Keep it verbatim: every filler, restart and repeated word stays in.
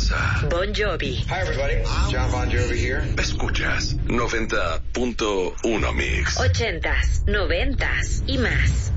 casa. Bon Jovi. Hi everybody, John Bon Jovi here. Escuchas noventa punto uno Mix. Ochentas, noventas y más.